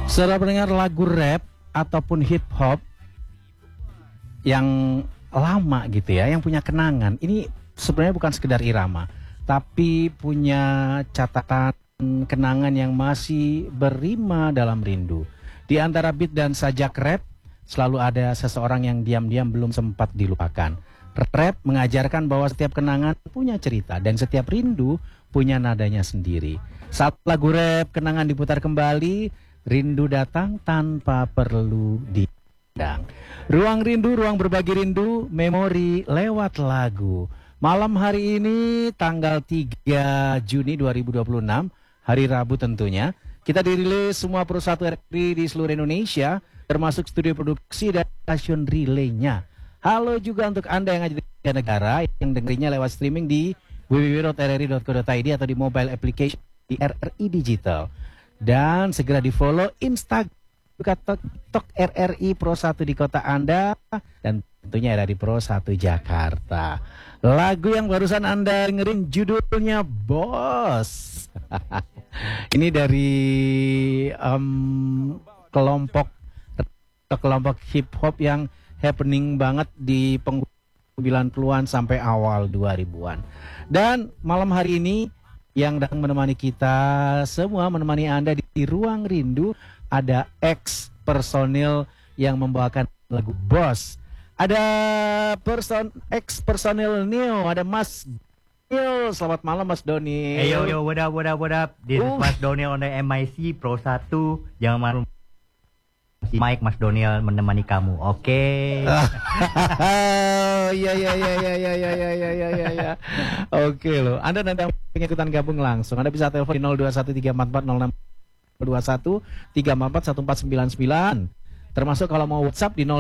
Setelah mendengar lagu rap ataupun hip hop yang lama gitu ya, yang punya kenangan, ini sebenarnya bukan sekedar irama, tapi punya catatan kenangan yang masih berrima dalam rindu. Di antara beat dan sajak rap, selalu ada seseorang yang diam-diam belum sempat dilupakan. Rap mengajarkan bahwa setiap kenangan punya cerita dan setiap rindu punya nadanya sendiri. Saat lagu rap kenangan diputar kembali, rindu datang tanpa perlu diundang. Ruang rindu, ruang berbagi rindu, memori lewat lagu. Malam hari ini tanggal 3 Juni 2026, hari Rabu tentunya, kita dirilis semua perusahaan RRI di seluruh Indonesia, termasuk studio produksi dan stasiun relaynya. Halo juga untuk Anda yang ada di negara yang dengerinnya lewat streaming di www.rri.co.id atau di mobile application di RRI Digital. Dan segera di follow Instagram TikTok RRI Pro 1 di kota Anda dan tentunya ada di Pro 1 Jakarta. Lagu yang barusan Anda dengerin judulnya Bos. Ini dari kelompok hip hop yang happening banget di 90-an sampai awal 2000-an. Dan malam hari ini yang datang menemani kita semua, menemani Anda di Ruang Rindu, ada ex personil yang membawakan lagu Bos. Ada ex personil Neo, ada Mas Donil. Selamat malam Mas Donil. Hey yo, what up. This is Mas Donil on the MIC Pro 1. Jangan malu. Mike, Mas Donil menemani kamu. Oke. Iya. Oke loh. Anda nanti yang pengen ikutan gabung langsung, Anda bisa telepon di 0213440624 termasuk kalau mau WhatsApp di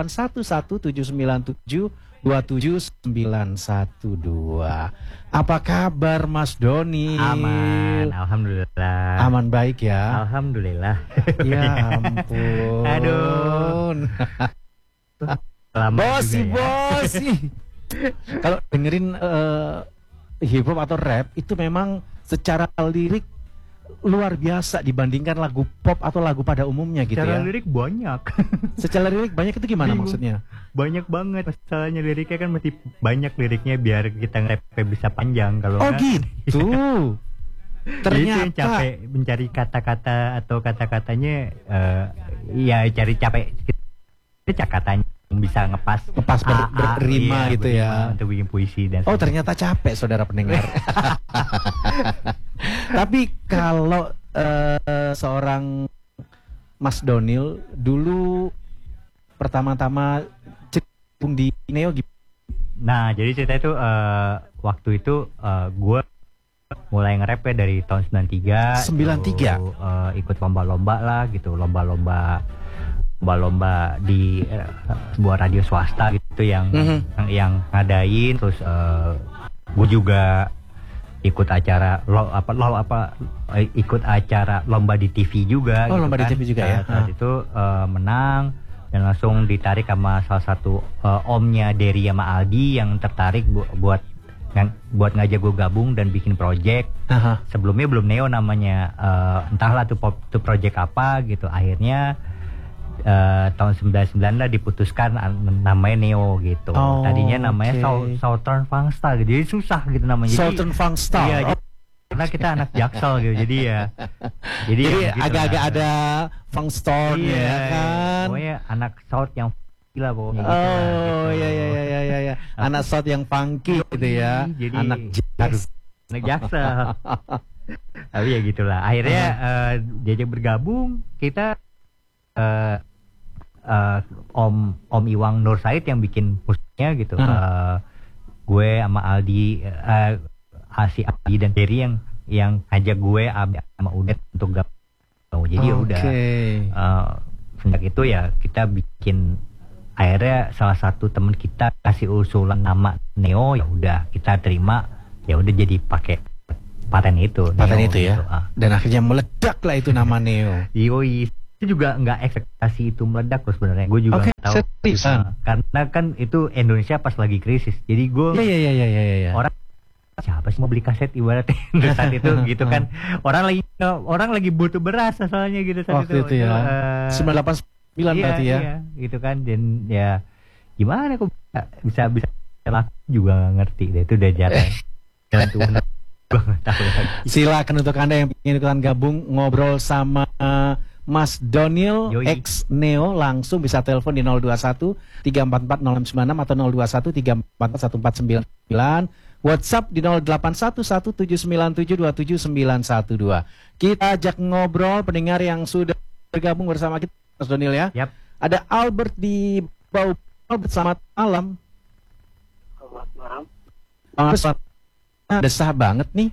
0811-797-27912. Apa kabar Mas Doni? Aman, alhamdulillah. Aman baik ya? Alhamdulillah. Ya ampun. Aduh. Bosi. Kalau dengerin hip hop atau rap itu memang secara lirik luar biasa dibandingkan lagu pop atau lagu pada umumnya gitu Secara ya. lirik banyak. Secara lirik banyak itu gimana maksudnya? Banyak banget. Masalahnya liriknya kan mesti banyak liriknya biar kita nge-rapnya bisa panjang. Kalau oh gitu. Ternyata yang capek mencari kata-kata atau kata-katanya ya cari capek katanya bisa ngepas berrima gitu ya untuk bikin puisi dan ternyata capek saudara pendengar. Tapi kalau seorang Mas Donil dulu pertama-tama cebung di Neo gitu. Nah jadi cerita itu waktu itu gue mulai nge-rap ya dari tahun 93. Ikut lomba-lomba lah gitu, lomba-lomba di sebuah radio swasta gitu yang ngadain. Terus gue juga ikut acara ikut acara lomba di TV juga. Oh gitu lomba kan. di TV juga ya. Saat itu menang dan langsung ditarik sama salah satu omnya Derry sama Aldi yang tertarik buat ngajak gue gabung dan bikin project. Sebelumnya belum Neo namanya, entahlah tuh project apa gitu. Akhirnya tahun 99 lah diputuskan namanya Neo gitu. Tadinya namanya Southern Fangsta gitu. Jadi susah gitu namanya. Southern Fangsta. Iya, karena kita anak Jaksel gitu. Jadi agak-agak gitu ada Fangstorn ya kan. Pokoknya anak South yang gila pokoknya gitu. Iya. Anak South yang funky gitu ya. Jadi anak Jaksel. Tapi ya gitulah. Akhirnya diajak bergabung, kita Om Iwang Nur Said yang bikin musiknya gitu. Gue sama Aldi, Aldi dan Derry yang ngajak gue sama Udet untuk gabung. Jadi ya udah sejak itu ya kita bikin. Akhirnya salah satu teman kita kasih usulan nama Neo, ya udah kita terima, ya udah jadi pakai paten itu ya. Gitu. Dan akhirnya meledak lah itu nama Neo. Yoi. Itu juga nggak ekspektasi itu meledak loh sebenarnya. Gue juga nggak tahu. Karena kan itu Indonesia pas lagi krisis. Jadi gue Iya. orang siapa sih mau beli kaset ibaratnya saat itu gitu kan. Orang lagi butuh beras soalnya gitu saat Waktu itu ya. 989 berarti ya. Iya, gitu kan. Dan ya gimana kok bisa laku juga nggak ngerti deh, itu udah jarang. Jalan Tuhan. Gua nggak tahu lagi. Silakan untuk Anda yang ingin ikutan gabung ngobrol sama Mas Donil Yoi. X Neo, langsung bisa telepon di 021 344 0696 atau 021 344 1499, WhatsApp di 081179727912. Kita ajak ngobrol pendengar yang sudah bergabung bersama kita, Mas Donil ya. Yap. Ada Albert di Bau. Albert, selamat malam. Selamat malam. Desah banget nih.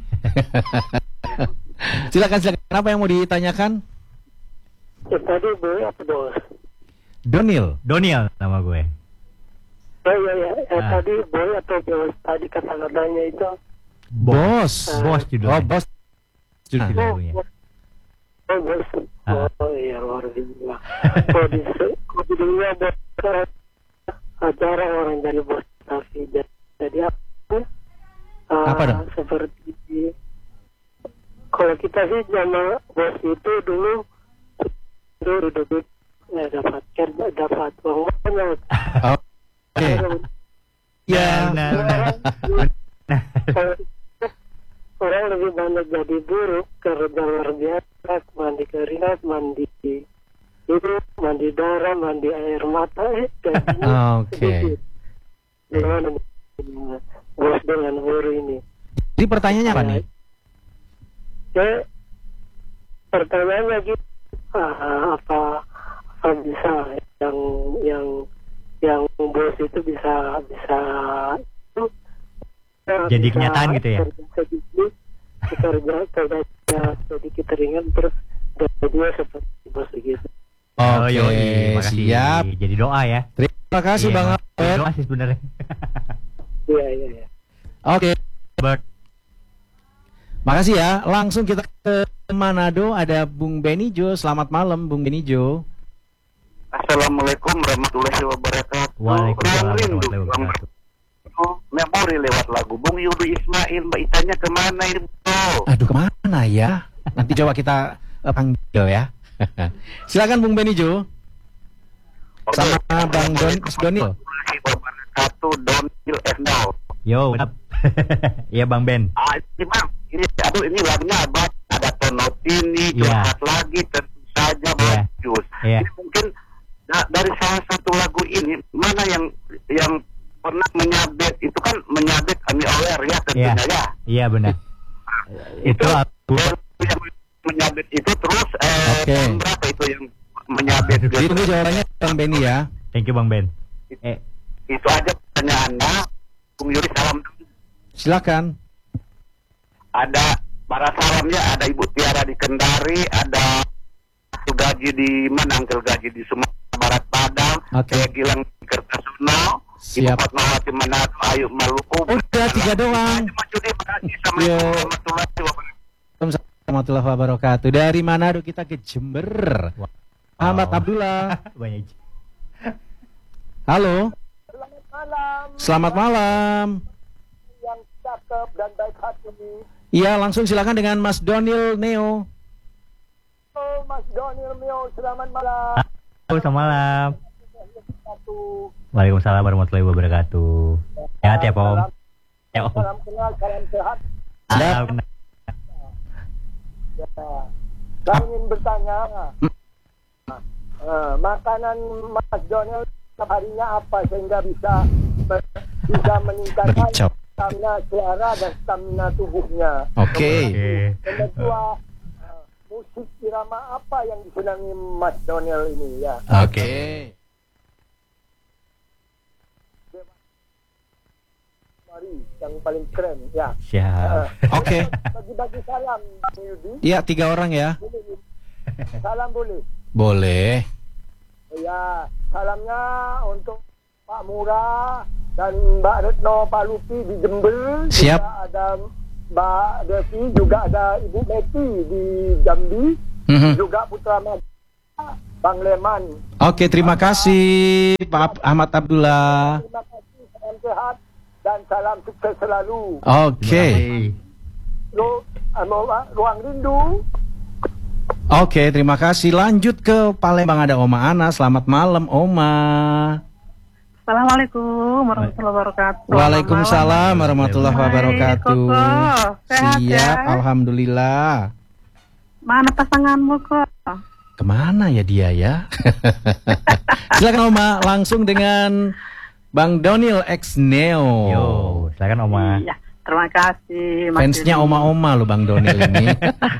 Silakan. Apa yang mau ditanyakan? Tadi boy apa bos? Donil nama gue. Ya. Tadi boy atau bos? Tadi kata-katanya itu. Bos judulnya. Oh, Bos judulnya. lagunya. Bos. Oh iya, luar biasa. Kok judulnya bos? Acara orang jadi bos tapi jadi apa? Apa dong? Seperti kalau kita sih sama bos itu dulu duduk dapat kerja, dapat uang banyak. Oke. Ya. Orang lebih banyak jadi buruh kerja luar biasa, mandi keringat, mandi hidup, mandi darah, mandi air mata. Oke. Gimana bos dengan buruh ini? Jadi pertanyaannya apa nih? Pertanyaannya gitu, apa bisa yang bos itu bisa Jadi kenyataan gitu ya? Kerja sedikit ringan terus dia seperti bos begitu. Oke, makasih. siap. Jadi doa ya. Terima kasih Iya, Bang Mas. Albert. Doa sih sebenarnya. Iya. Oke, Albert. makasih ya. Langsung kita ke Manado, ada Bung Benijo. Selamat malam Bung Benijo. Assalamualaikum warahmatullahi wabarakatuh. Waalaikumsalam Rindu warahmatullahi wabarakatuh. memori lewat lagu Bung Yudu Ismail. Mbak Itanya kemana ini bro? Aduh, kemana ya? Nanti coba kita panggil ya. Silakan Bung Benijo. Sama Bang Mas Donil. Warahmatullahi wabarakatuh. Donil Esdal. Yo, what up? Iya Bang Ben. Ini bang, ini lagunya abad ada Tonotini, Iya. curhat lagi, tentu saja Iya. bagus. Iya. Ini mungkin dari salah satu lagu ini mana yang pernah menyabet, itu kan menyabet Ami Aware ya tentunya ya. Iya benar. Itu lagu yang menyabet itu terus Oke. tahun berapa itu yang menyabet gitu. Ditunggu jawabannya Bang Beni ya. Thank you Bang Ben. Itu aja pertanyaannya. Bung Yuri salam. Silakan. Ada para salamnya, ada Ibu Tiara di Kendari, ada Gaji di mana, Angkel Gaji di Sumatera Barat Padang, Oke. saya Gilang di Kertosono, Ibu Siap. Fatmawati Manado, Ayu Maluku. Udah 3 doang. Mas Yudi, makasih. Assalamualaikum Yo. warahmatullahi wabarakatuh. Waalaikumsalam warahmatullahi wabarakatuh. Dari Manado kita ke Jember. Ahmad Abdullah. Banyak. Halo. Selamat malam. Selamat malam. Yang cakep dan baik hati. Iya, langsung silakan dengan Mas Donil Neo. Oh, Mas Donil Mio, selamat malam. Halo, selamat malam. Waalaikumsalam warahmatullahi wabarakatuh. Sehat ya Om. Ya Om. Salam kenal, salam sehat. Salam. Ya. Saya ingin bertanya, makanan Mas Donil setiap harinya apa sehingga bisa meningkatkan Berkicau. stamina suara dan stamina tubuhnya. Oke. Dan kedua, musik irama apa yang disenangi Mas Donil ini ya? Oke. Mari yang paling keren ya. Siap. Oke. Bagi-bagi salam Bang Yudi. Iya, 3 orang ya. Boleh. Salam boleh. Boleh. Ya, salamnya untuk Pak Murah dan Mbak Retno Pak Lupi di Jember. Siap. Juga ada Mbak Devi, juga ada Ibu Meti di Jambi, Mhm. juga Putra Madya, Bang Leman. Oke, terima kasih Pak Ahmad Abdullah. Terima kasih, salam sehat. dan salam sukses selalu. Oke. Ruang rindu. Oke, terima kasih. Lanjut ke Palembang, ada Oma Ana. Selamat malam, Oma. Assalamualaikum warahmatullahi wabarakatuh. Waalaikumsalam warahmatullahi wabarakatuh. Sehat Siap, ya? alhamdulillah. Mana pasanganmu kok? Kemana ya dia ya? Silakan Oma, langsung dengan Bang Donil X Neo. Yo, silakan Oma. Iya, terima kasih. Mas Fansnya Yudi. Oma-Oma loh Bang Donil ini.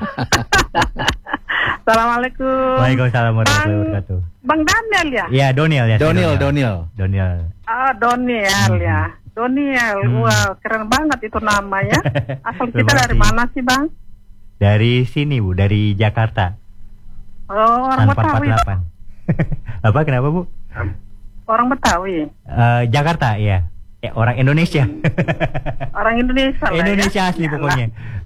Assalamualaikum. Waalaikumsalam warahmatullahi wabarakatuh. Bang Daniel ya? Iya, Donil ya. Donil. Donil. Ah, Doniel ya. Doniel, wow, keren banget itu nama ya. Asal kita Terima dari kasih. mana sih Bang? Dari sini Bu, dari Jakarta. Oh, orang Tanpa Betawi. 48. Apa kenapa Bu? Orang Betawi. Jakarta ya. Orang Indonesia. Orang Indonesia lah Indonesia ya. asli Iyalah. pokoknya.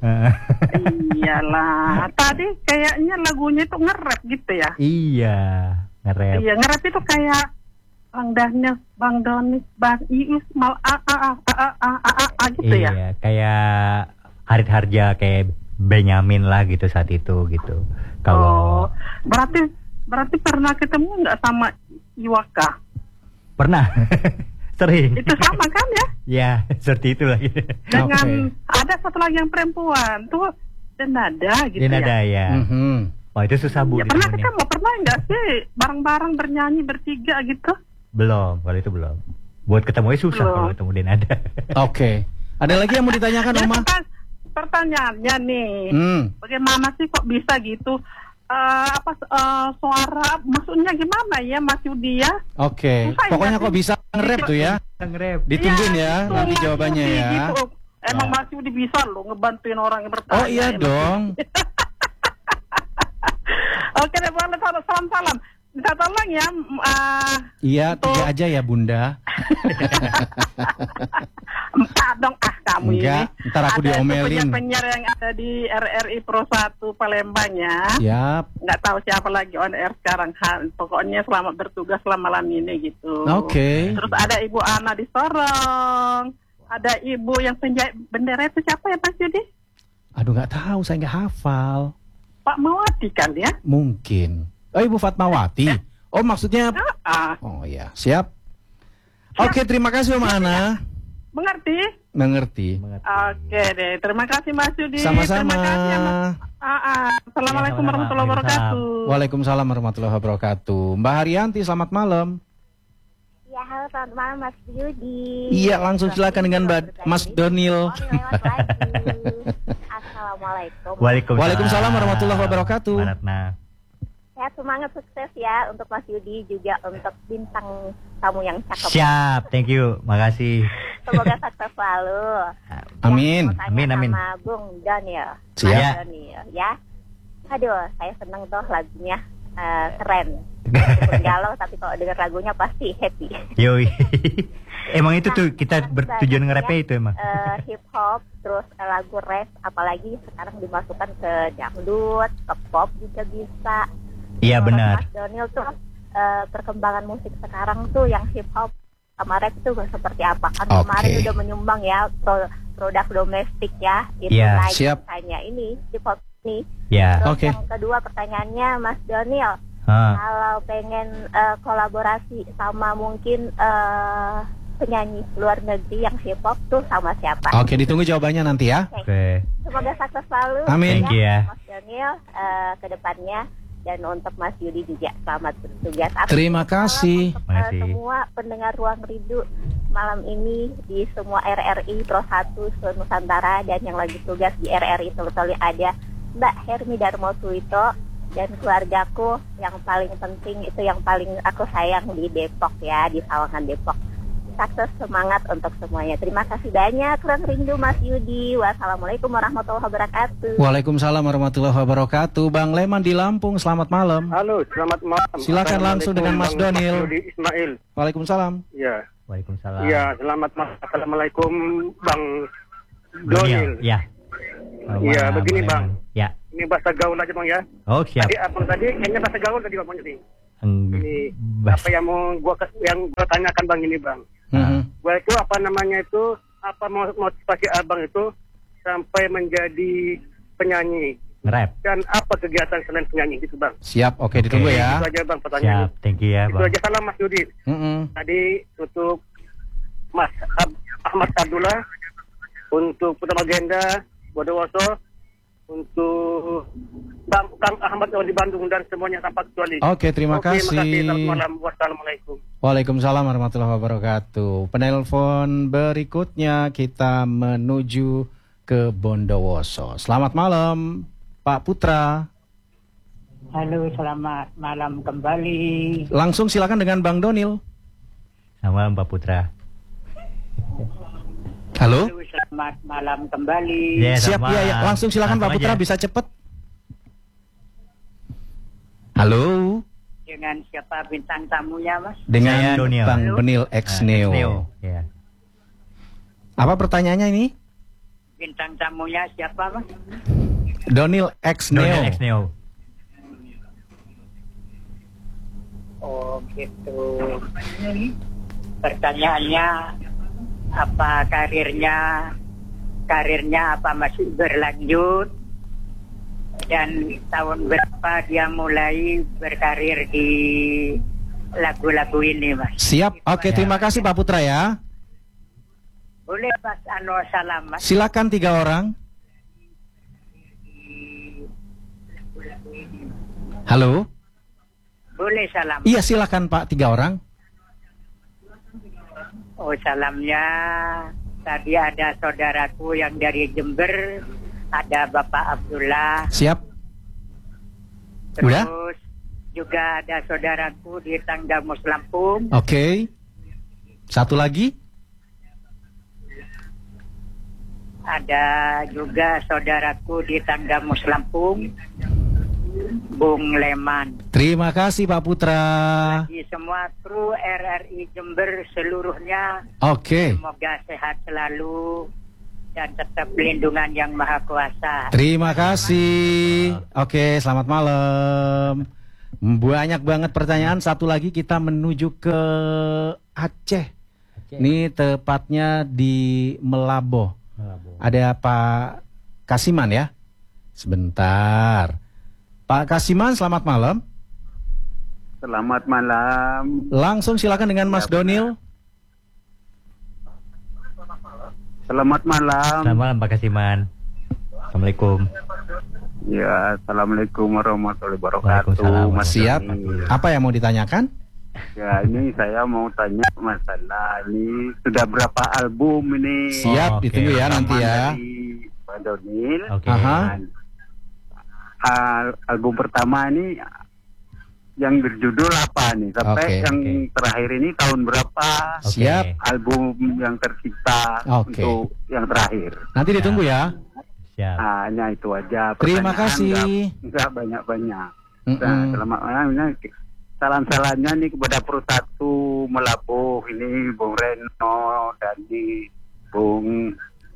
Iyalah. Tadi kayaknya lagunya itu nge-rap gitu ya. Iya, nge-rap. Iya, nge-rap itu kayak Bang Daniel, Bang Doni, Bang Iis, Mal gitu ya. Iya, kayak Harit Harja, kayak Benyamin lah gitu saat itu gitu. Kalau berarti pernah ketemu nggak sama Iwaka? pernah sering. Itu sama kan ya? Ya, seperti itu lagi. Dengan ada satu lagi yang perempuan tuh Denada gitu Denada ya. ya. Mhm. Wah, itu susah Bu. Ya pernah ditemunya. ketemu, pernah nggak sih bareng-bareng bernyanyi bertiga gitu? Belum, kalau itu belum. Buat ketemunya susah Belum. kalau ketemu Denada. Oke. Ada lagi yang mau ditanyakan Ya, Oma? pertanyaannya nih, bagaimana sih kok bisa gitu? Suara maksudnya gimana ya Mas Yudi ya? Oke. Susah ya, Pokoknya sih? kok bisa nge-rap tuh ya. Nge-rap. Ditungguin Iya, ya itu nanti Mas jawabannya Yudi ya. gitu. Emang Ya. Mas Yudi bisa loh ngebantuin orang yang bertanya. Oh iya Mas dong. Oke deh, boleh salam-salam. Minta tolong ya. Iya, 3 aja ya Bunda. 4 dong kamu Enggak, ini. ntar aku Ada diomelin. penyiar yang ada di RRI Pro 1 Palembang ya. Siap. Nggak tahu siapa lagi on air sekarang. Pokoknya selamat bertugas selama malam ini gitu. Oke. Terus ada Ibu Ana di Sorong. Ada Ibu yang penjahit bendera itu siapa ya Mas Yudi? Aduh nggak tahu, saya nggak hafal. Pak Mawati kan ya? Mungkin. Oh Ibu Fatmawati. Oh maksudnya. Ah, Oh ya, siap. Oke, terima kasih Oma Ana. mengerti? Mengerti. Oke deh, terima kasih Mas Yudi. Sama-sama. Terima kasih ya, Mas. Assalamualaikum Ya, warahmatullahi wabarakatuh. Waalaikumsalam warahmatullahi wabarakatuh. Mbak Haryanti, selamat malam. Ya, halo selamat malam Mas Yudi. Iya, langsung silakan dengan Mas Donil. Assalamualaikum. Waalaikumsalam warahmatullahi wabarakatuh. Mbak Ratna. Ya, semangat sukses ya untuk Mas Yudi juga untuk bintang tamu yang cakep. Siap, thank you, makasih. Semoga sukses selalu. Amin. Ya, mau tanya Amin. sama Bung Daniel. Siap. Mas Daniel, ya. Aduh, saya seneng tuh lagunya keren. Galau tapi kalau denger lagunya pasti happy. Yoi. Emang itu tuh kita Mas bertujuan Daniel, nge-rapnya itu emang. Hip hop, terus lagu rap, apalagi sekarang dimasukkan ke dangdut, ke pop juga bisa. Iya Menurut benar. Mas Daniel tuh perkembangan musik sekarang tuh yang hip hop sama rap itu seperti apa? Kan Oke. kemarin udah menyumbang ya produk domestik ya, itu Iya, naik siap. misalnya ini hip hop ini. Ya. Terus Oke. yang kedua pertanyaannya Mas Daniel, Hah. kalau pengen kolaborasi sama mungkin penyanyi luar negeri yang hip hop tuh sama siapa? Oke, ditunggu jawabannya nanti ya. Oke. Semoga sukses selalu. Amin. Thank you ya. Mas Daniel ke depannya, dan untuk Mas Yudi juga selamat bertugas. Terima kasih. Untuk, Terima kasih. semua pendengar Ruang Rindu malam ini di semua RRI Pro 1 seluruh Nusantara, dan yang lagi tugas di RRI Tolu-Tolu ada Mbak Hermi Darmo Suwito dan keluargaku yang paling penting itu yang paling aku sayang di Depok ya, di Sawangan Depok. Sukses, semangat untuk semuanya. Terima kasih banyak. Ruang Rindu Mas Yudi. Wassalamualaikum warahmatullahi wabarakatuh. Waalaikumsalam warahmatullahi wabarakatuh. Bang Leman di Lampung, selamat malam. Halo, selamat malam. Silakan langsung dengan Mas Bang Donil. Yudi Ismail. Waalaikumsalam. Ya. Waalaikumsalam. Iya, selamat malam. Assalamualaikum Bang Donil. Donil. Ya. Iya, begini, Leman. Bang. Ya. Ini bahasa gaul aja Bang ya. Oh, siap. Tadi abang tadi kayaknya bahasa gaul tadi Bang ini. Ini Bas- apa yang mau gua tanyakan Bang ini Bang. Mhm. Gua itu apa namanya itu apa motivasi abang itu sampai menjadi penyanyi? Nge-rap. Dan apa kegiatan selain penyanyi gitu bang? Siap, oke, ditunggu ya. Itu aja bang pertanyaannya. Siap, thank you ya Itu Bang. aja, salam Mas Yudi. Tadi untuk Mas Ahmad Abdullah, untuk Putra Magenda, Bondowoso, untuk Kang Ahmad di Bandung dan semuanya tanpa kecuali. Oke, terima kasih. Selamat malam. Wassalamualaikum. Waalaikumsalam warahmatullahi wabarakatuh. Penelpon berikutnya kita menuju ke Bondowoso. Selamat malam, Pak Putra. Halo, selamat malam kembali. Langsung silakan dengan Bang Donil. Sama Mbak Putra. Halo. Halo, selamat malam kembali. Ya, Siap sama. ya, langsung silakan Pak Langsung Putra, aja. bisa cepet. Halo. Dengan siapa bintang tamunya, Mas? Dengan Saya Donil. Bang Halo. Donil X Neo. Ya. Apa pertanyaannya ini? Bintang tamunya siapa, Mas? Donil X Neo. Donil X Neo. Oh, gitu. Pertanyaannya, apa karirnya apa masih berlanjut? Dan tahun berapa dia mulai berkarir di lagu-lagu ini, Mas? Siap. Oke, terima kasih Pak Putra ya. Boleh Mas salam, Mas? Silakan 3 orang. Halo. Boleh salam? Iya, silakan Pak, 3 orang. Oh, salamnya tadi ada saudaraku yang dari Jember, ada Bapak Abdullah. Siap. Terus Udah? juga ada saudaraku di Tanggamus Lampung. Oke. Satu lagi. Ada juga saudaraku di Tanggamus Lampung, Bung Leman. Terima kasih Pak Putra. Di semua kru RRI Jember seluruhnya, Oke. semoga sehat selalu dan tetap pelindungan yang Maha Kuasa. Terima kasih. Oke, selamat malam. Banyak banget pertanyaan. Satu lagi kita menuju ke Aceh. Ini tepatnya di Melaboh. Ada Pak Kasiman ya. Sebentar. Pak Kasiman, selamat malam. Selamat malam. Langsung silakan dengan Mas Donil. Selamat malam. Selamat malam Pak Kasiman. Assalamualaikum. Ya, assalamualaikum warahmatullahi wabarakatuh. Waalaikumsalam. Mas Siap. Doni. Apa yang mau ditanyakan? Ya, ini saya mau tanya masalah ini sudah berapa album ini? Siap, oke. ditunggu ya nanti ya. Dari Pak Donil. Oke. Aha. Dan, album pertama ini yang berjudul apa nih? Sampai Oke, yang oke. terakhir ini tahun berapa? Oke. Siap. Album yang tercipta Oke. untuk yang terakhir. Nanti ditunggu ya. Siap. Hanya itu aja. Terima Pertanyaan kasih. Enggak banyak-banyak. Nah, Mm-mm. selamat malam. Ini salam-salamnya nih kepada Persatu Melabuh ini, Bung Reno, Dani, Bung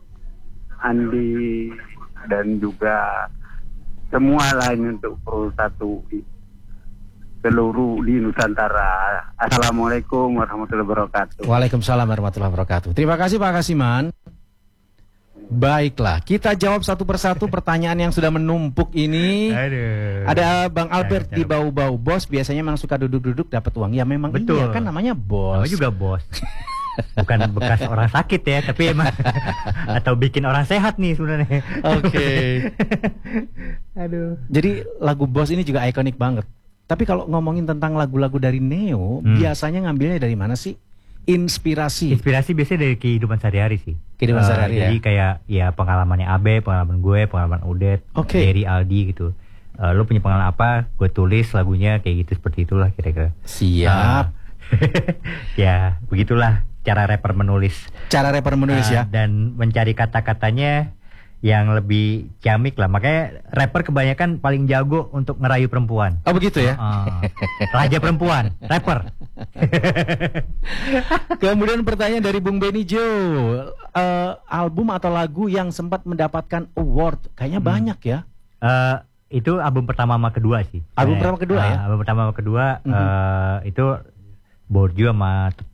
Andi, dan juga semua lain untuk Persatu seluruh di Nusantara. Assalamualaikum warahmatullahi wabarakatuh. Waalaikumsalam warahmatullahi wabarakatuh. Terima kasih Pak Kasiman. Baiklah, kita jawab satu persatu pertanyaan yang sudah menumpuk ini. Aduh. Ada Bang Albert Aduh. di bau-bau. Bos biasanya memang suka duduk-duduk dapat uang. Ya memang Betul. iya kan namanya bos. Nama juga bos. Bukan bekas orang sakit ya, tapi emang atau bikin orang sehat nih sebenarnya. Oke. Aduh. Jadi lagu Bos ini juga ikonik banget. Tapi kalau ngomongin tentang lagu-lagu dari Neo, biasanya ngambilnya dari mana sih? Inspirasi. Inspirasi biasanya dari kehidupan sehari-hari sih. Kehidupan sehari-hari Jadi ya? kayak ya pengalamannya Abe, pengalaman gue, pengalaman Udet, Oke. Derry, Aldi gitu. Lo punya pengalaman apa? Gue tulis lagunya kayak gitu, seperti itulah kira-kira. Siap. Ya begitulah cara rapper menulis. Cara rapper menulis ya. Dan mencari kata-katanya yang lebih ciamik lah. Makanya rapper kebanyakan paling jago untuk ngerayu perempuan. Oh begitu ya. Raja perempuan, rapper. Kemudian pertanyaan dari Bung Benny Jo, album atau lagu yang sempat mendapatkan award, kayaknya banyak ya. Itu album pertama sama kedua sih. Album pertama kedua ya? Album pertama sama kedua itu Borju sama